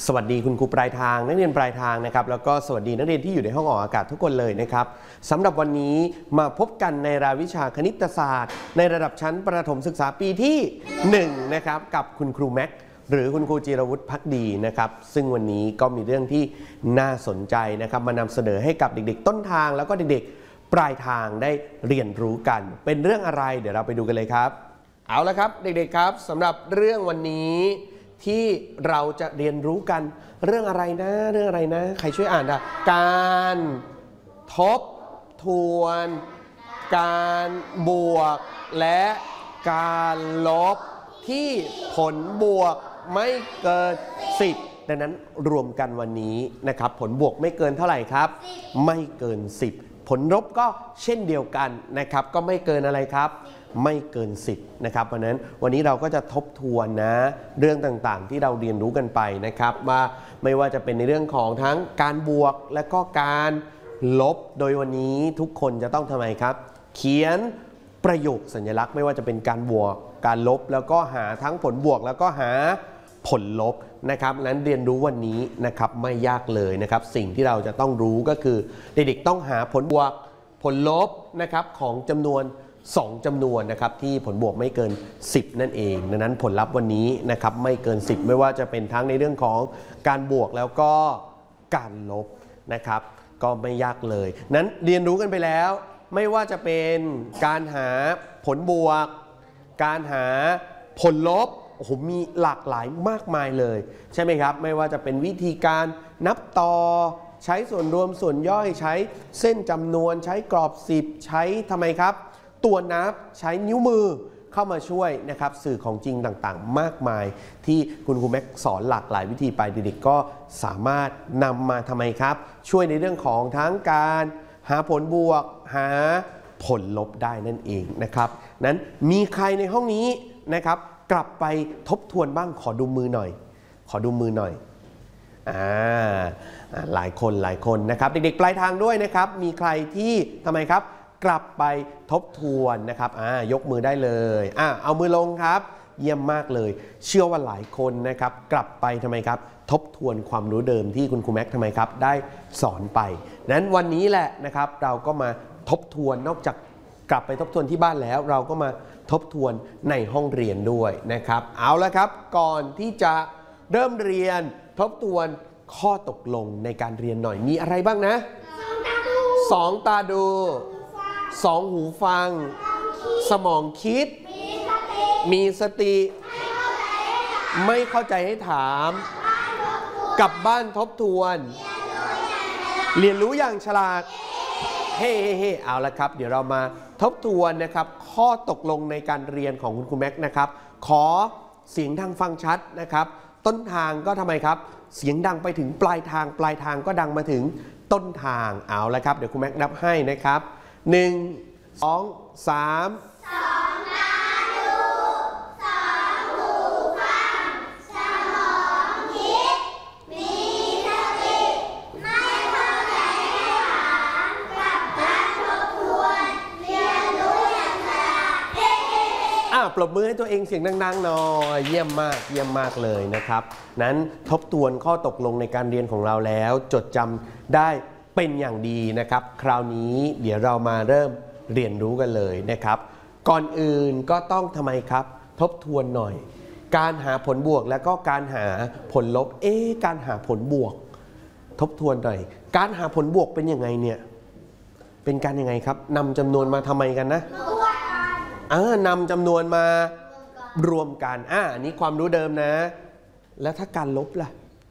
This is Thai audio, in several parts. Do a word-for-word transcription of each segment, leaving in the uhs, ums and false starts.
สวัสดีคุณครูปลายทางนักเรียนปลายทางนะครับแล้วก็สวัสดีนักเรียนที่อยู่ในห้องออกอากาศทุกคนเลยนะครับสำหรับวันนี้มาพบกันในรายวิชาคณิตศาสตร์ในระดับชั้นประถมศึกษาปีที่หนึ่งนะครับกับคุณครูแม็กหรือคุณครูจิรวุฒิภักดีนะครับซึ่งวันนี้ก็มีเรื่องที่น่าสนใจนะครับมานำเสนอให้กับเด็กๆต้นทางแล้วก็เด็กๆปลายทางได้เรียนรู้กันเป็นเรื่องอะไรเดี๋ยวเราไปดูกันเลยครับเอาละครับเด็กๆครับสำหรับเรื่องวันนี้ที่เราจะเรียนรู้กันเรื่องอะไรนะเรื่องอะไรนะใครช่วยอ่านได้การทบทวนการบวกและการลบที่ผลบวกไม่เกินสิบดังนั้นรวมกันวันนี้นะครับผลบวกไม่เกินเท่าไหร่ครับไม่เกินสิบผลลบก็เช่นเดียวกันนะครับก็ไม่เกินอะไรครับไม่เกินสิบนะครับเพราะนั้นวันนี้เราก็จะทบทวนนะเรื่องต่างๆที่เราเรียนรู้กันไปนะครับว่าไม่ว่าจะเป็นในเรื่องของทั้งการบวกและก็การลบโดยวันนี้ทุกคนจะต้องทำไมครับเขียนประโยคสัญลักษณ์ไม่ว่าจะเป็นการบวกการลบแล้วก็หาทั้งผลบวกแล้วก็หาผลลบนะครับนั้นเรียนรู้วันนี้นะครับไม่ยากเลยนะครับสิ่งที่เราจะต้องรู้ก็คือเด็กๆต้องหาผลบวกผลลบนะครับของจำนวนสองจำนวนนะครับที่ผลบวกไม่เกินสิบนั่นเองดังนั้นผลลัพธ์วันนี้นะครับไม่เกินสิบไม่ว่าจะเป็นทั้งในเรื่องของการบวกแล้วก็การลบนะครับก็ไม่ยากเลยนั้นเรียนรู้กันไปแล้วไม่ว่าจะเป็นการหาผลบวกการหาผลลบโอ้โหมีหลากหลายมากมายเลยใช่ไหมครับไม่ว่าจะเป็นวิธีการนับต่อใช้ส่วนรวมส่วนย่อยใช้เส้นจำนวนใช้กรอบสิบใช้ทำไมครับตัวนับใช้นิ้วมือเข้ามาช่วยนะครับสื่อของจริงต่างๆมากมายที่คุณครูแม็กสอนหลากหลายวิธีไปเด็กๆก็สามารถนำมาทำไมครับช่วยในเรื่องของทั้งการหาผลบวกหาผลลบได้นั่นเองนะครับนั้นมีใครในห้องนี้นะครับกลับไปทบทวนบ้างขอดูมือหน่อยขอดูมือหน่อยอ่าหลายคนหลายคนนะครับเด็กๆปลายทางด้วยนะครับมีใครที่ทำไมครับกลับไปทบทวนนะครับอ่ายกมือได้เลยอ่าเอามือลงครับเยี่ยมมากเลยเชื่อว่าหลายคนนะครับกลับไปทำไมครับทบทวนความรู้เดิมที่คุณครูแม็กทำไมครับได้สอนไปนั้นวันนี้แหละนะครับเราก็มาทบทวนนอกจากกลับไปทบทวนที่บ้านแล้วเราก็มาทบทวนในห้องเรียนด้วยนะครับเอาละครับก่อนที่จะเริ่มเรียนทบทวนข้อตกลงในการเรียนหน่อยมีอะไรบ้างนะสองตาดูสองหูฟังสมองคิดมีสติไม่เข้าใจให้ถามกลับบ้านทบทวนเรียนรู้อย่างฉลาดเฮ้เฮ้เอาละครับเดี๋ยวเรามาทบทวนนะครับข้อตกลงในการเรียนของคุณครูแม็กนะครับขอเสียงดังฟังชัดนะครับต้นทางก็ทำไมครับเสียงดังไปถึงปลายทางปลายทางก็ดังมาถึงต้นทางเอาละครับเดี๋ยวครูแม็กนับให้นะครับหนึ่ง สอง สามสองตาดูสองหูฟังสมองคิดมีสติไม่เข้าใจให้ถามกลับบ้านทบทวนเรียนรู้อย่างฉลาดเฮ้ๆอ่ะปรบมือให้ตัวเองเสียงดังๆหน่อยเยี่ยมมากเยี่ยมมากเลยนะครับนั้นทบทวนข้อตกลงในการเรียนของเราแล้วจดจำได้เป็นอย่างดีนะครับคราวนี้เดี๋ยวเรามาเริ่มเรียนรู้กันเลยนะครับก่อนอื่นก็ต้องทำไมครับทบทวนหน่อยการหาผลบวกแล้วก็การหาผลลบเอ๊ะการหาผลบวกทบทวนหน่อยการหาผลบวกเป็นยังไงเนี่ยเป็นการยังไงครับนำจำนวนมาทำไมกันนะอ่านำจำนวนมารวมกันอ่าอันนี้ความรู้เดิมนะแล้วถ้าการลบล่ะ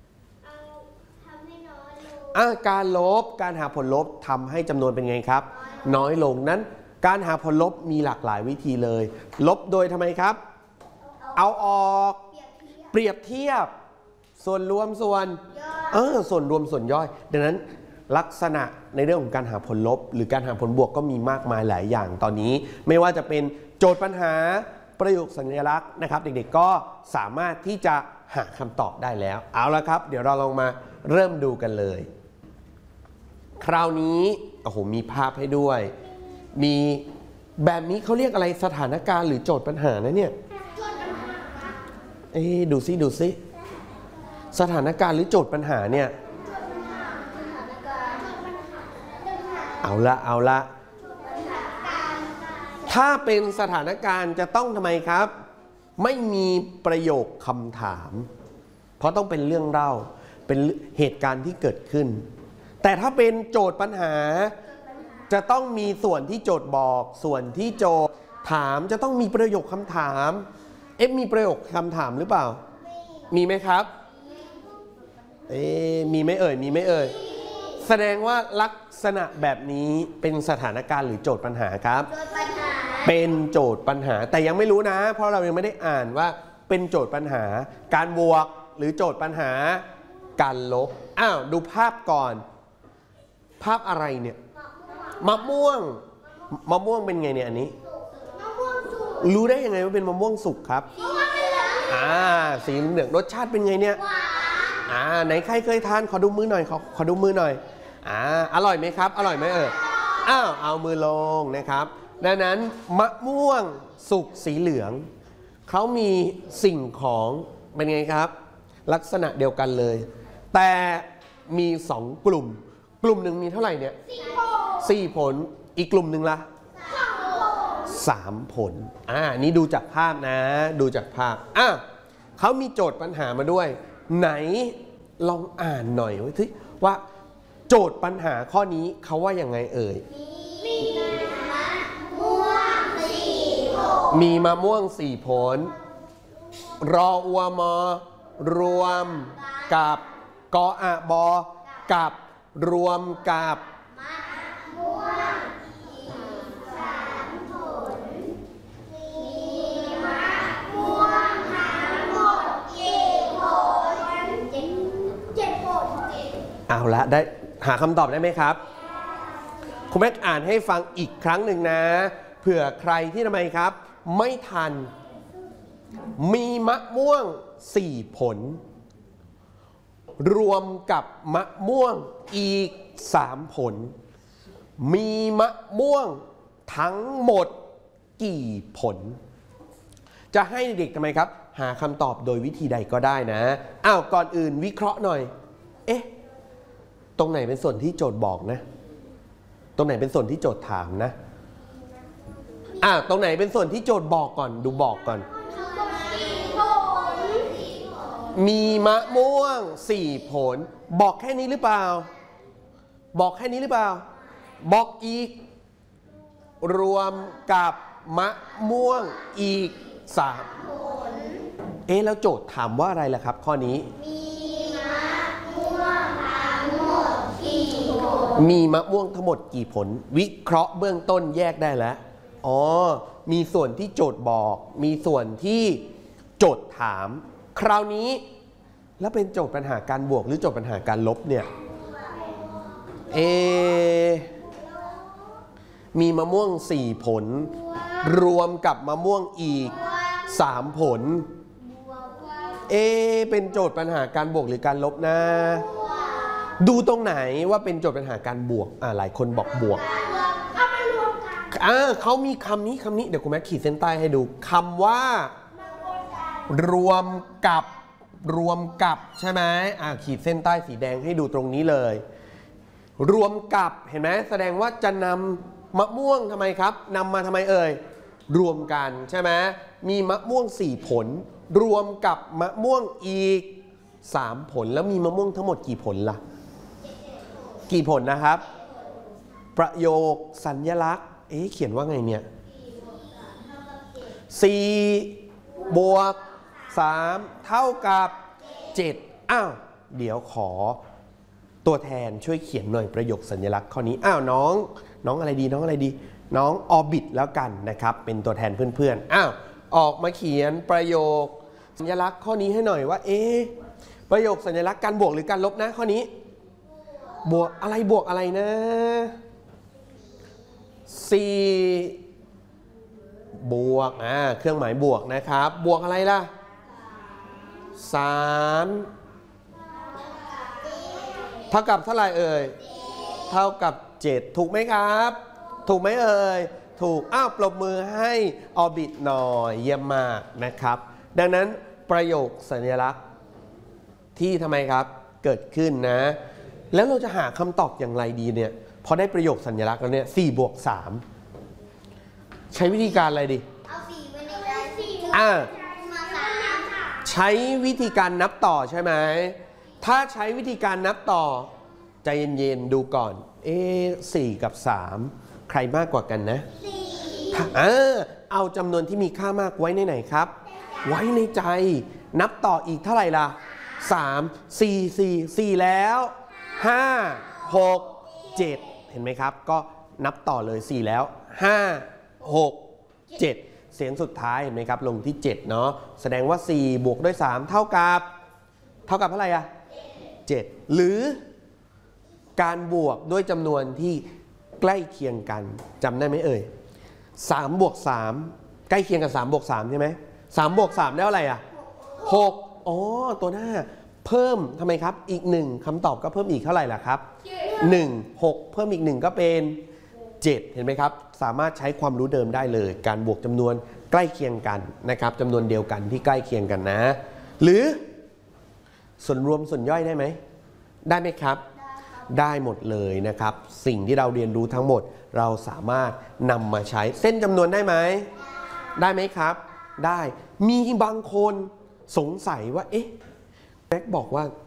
การลบการหาผลลบทำให้จำนวนเป็นไงครับน้อยลงนั้นการหาผลลบมีหลากหลายวิธีเลยลบโดยทำไมครับเอาออกเปรียบเทียบส่วนรวมส่วนเออส่วนรวมส่วนย่อยดังนั้นลักษณะในเรื่องของการหาผลลบหรือการหาผลบวกก็มีมากมายหลายอย่างตอนนี้ไม่ว่าจะเป็นโจทย์ปัญหาประโยคสัญลักษณ์นะครับเด็กๆก็สามารถที่จะหาคำตอบได้แล้วเอาละครับเดี๋ยวเราลองมาเริ่มดูกันเลยคราวนี้โอ้โหมีภาพให้ด้วยมีแบบนี้เขาเรียกอะไรสถานการณ์หรือโจทย์ปัญหานะเนี่ยเอ๊ะดูซิดูซิสถานการณ์หรือโจทย์ปัญหาเนี่ยเอาละเอาละถ้าเป็นสถานการณ์จะต้องทำไมครับไม่มีประโยคคำถามเพราะต้องเป็นเรื่องเล่าเป็นเหตุการณ์ที่เกิดขึ้นแต่ถ้าเป็นโจทย์ปัญหาจะต้องมีส่วนที่โจทย์บอกส่วนที่โจทย์ถามจะต้องมีประโยคคำถามเอ๊ะมีประโยคคำถามหรือเปล่ามีไหมครับเอ๊ะมีไหมเอ่ยมีไหมเอ่ยแสดงว่าลักษณะแบบนี้เป็นสถานการณ์หรือโจทย์ปัญหาครับเป็นโจทย์ปัญหาแต่ยังไม่รู้นะเพราะเรายังไม่ได้อ่านว่าเป็นโจทย์ปัญหาการบวกหรือโจทย์ปัญหาการลบอ้าวดูภาพก่อนภาพอะไรเนี่ยมะม่วงมะม่วงเป็นไงเนี่ยอันนี้รู้ได้ยังไงว่าเป็นมะม่วงสุกครับอ่าสีเหลืองรสชาติเป็นไงเนี่ยอ่าไหนใครเคยทานขอดูมือหน่อยขอขอดูมือหน่อยอ่าอร่อยไหมครับอร่อยไหมเอออ้าวเอามือลงนะครับดังนั้นมะม่วงสุกสีเหลืองเขามีสิ่งของเป็นไงครับลักษณะเดียวกันเลยแต่มีสองกลุ่มกลุ่มหนึ่งมีเท่าไหร่เนี่ยสี่ผลอีกกลุ่มหนึ่งละสามผลอ่านี่ดูจากภาพนะดูจากภาพอ่ะเขามีโจทย์ปัญหามาด้วยไหนลองอ่านหน่อยว่าโจทย์ปัญหาข้อนี้เขาว่ายังไงเอ่ยมีมะม่วงสี่ผลรออัวมอรวมกับกออะบอกับรวมกับมะม่วงสามผลมีมะม่วงทั้งหมดกี่ผลเจ็ดเจ็ดผลเอาละได้หาคำตอบได้ไหมครับคุณแม่อ่านให้ฟังอีกครั้งหนึ่งนะเผื่อใครที่ทำไมครับไม่ทันมีมะม่วงสี่ผลรวมกับมะม่วงอีกสามผลมีมะม่วงทั้งหมดกี่ผลจะให้เด็กทำไมครับหาคำตอบโดยวิธีใดก็ได้นะอ้าวก่อนอื่นวิเคราะห์หน่อยเอ๊ะตรงไหนเป็นส่วนที่โจทย์บอกนะตรงไหนเป็นส่วนที่โจทย์ถามนะอ่ะตรงไหนเป็นส่วนที่โจทย์บอกก่อนดูบอกก่อนมีมะม่วงสี่ผลบอกแค่นี้หรือเปล่าบอกแค่นี้หรือเปล่าบอกอีกรวมกับมะม่วงอีกสามผลเอ๊ะแล้วโจทย์ถามว่าอะไรล่ะครับข้อนี้มีมะม่วงทั้งหมดกี่ผลมีมะม่วงทั้งหมดกี่ผลวิเคราะห์เบื้องต้นแยกได้แล้วอ๋อมีส่วนที่โจทย์บอกมีส่วนที่โจทย์ถามคราวนี้แล้วเป็นโจทย์ปัญหาการบวกหรือโจทย์ปัญหาการลบเนี่ยเอมีมะม่วงสี่ผลรวมกับมะม่วงอีกสามผลเอเป็นโจทย์ปัญหาการบวกหรือการลบนะดูตรงไหนว่าเป็นโจทย์ปัญหาการบวกอ่าหลายคนบอกบวกอ่าเขามีคำนี้คำนี้เดี๋ยวคุณแม่ขีดเส้นใต้ให้ดูคำว่ารวมกับรวมกับใช่ไหมอ่าขีดเส้นใต้สีแดงให้ดูตรงนี้เลยรวมกับเห็นไหมแสดงว่าจะนำมะม่วงทำไมครับนำมาทำไมเอ่ยรวมกันใช่ไหมมีมะม่วงสี่ผลรวมกับมะม่วงอีกสามผลแล้วมีมะม่วงทั้งหมดกี่ผลล่ะกี่ผลนะครับประโยคสัญลักษณ์เอ๊ะเขียนว่าไงเนี่ยสี่บวกสามเท่ากับเจ็ดอ้าวเดี๋ยวขอตัวแทนช่วยเขียนหน่อยประโยคสัญลักษณ์ข้อนี้อ้าวน้องน้องอะไรดีน้องอะไรดีน้องออบิทแล้วกันนะครับเป็นตัวแทนเพื่อนๆอ้าวออกมาเขียนประโยคสัญลักษณ์ข้อนี้ให้หน่อยว่าเอ๊ะประโยคสัญลักษณ์การบวกหรือการลบนะข้อนี้บวกอะไรบวกอะไรนะสี่บวกอ่าเครื่องหมายบวกนะครับบวกอะไรล่ะสามเท่ากับเท่าไหร่เอ่ยเท่ากับเจ็ดถูกไหมครับถูกไหมเอ่ยถูกอ้าวปรบมือให้ออบิทหน่อยเยี่ยมมากนะครับดังนั้นประโยคสัญลักษณ์ที่ทำไมครับเกิดขึ้นนะแล้วเราจะหาคำตอบอย่างไรดีเนี่ยพอได้ประโยคสัญลักษณ์แล้วเนี่ยสี่บวกสามใช้วิธีการอะไรดีเอาสี่ไว้ในใจสี่อ่ามาสามใช้วิธีการนับต่อใช่ไหมถ้าใช้วิธีการนับต่อใจเย็นๆดูก่อนเอ๊ะสี่กับสามใครมากกว่ากันนะสี่เออเอาจำนวนที่มีค่ามากไว้ในไหนครับไว้ในใจนับต่ออีกเท่าไหร่ล่ะสาม สี่ สี่ สี่แล้วห้า หก เจ็ดเห็นไหมครับก็นับต่อเลยสี่แล้วห้า หก เจ็ดเสียงสุดท้ายเห็นไหมครับลงที่เจ็ดเนาะแสดงว่าสี่บวกด้วยสามเท่ากับเท่ากับเท่าไหร่อะเจ็ดหรือการบวกด้วยจำนวนที่ใกล้เคียงกันจำได้ไหมเอ่ยสามบวกสามใกล้เคียงกับสามบวกสามใช่ไหมสามบวกสามได้เท่าไหร่อ่ะหกอ๋อตัวหน้าเพิ่มทำไมครับอีกหนึ่งคำตอบก็เพิ่มอีกเท่าไหร่ล่ะครับหนึ่ง หกเพิ่มอีกหนึ่งก็เป็นเจ็ดเห็นไหมครับสามารถใช้ความรู้เดิมได้เลยการบวกจำนวนใกล้เคียงกันนะครับจำนวนเดียวกันที่ใกล้เคียงกันนะหรือส่วนรวมส่วนย่อยได้ไหมได้ไหมครับได้หมดเลยนะครับสิ่งที่เราเรียนรู้ทั้งหมดเราสามารถนำมาใช้เส้นจำนวนได้ไหมได้ไหมครับได้มีบางคนสงสัยว่าเอ๊ะแม็กบอกว่า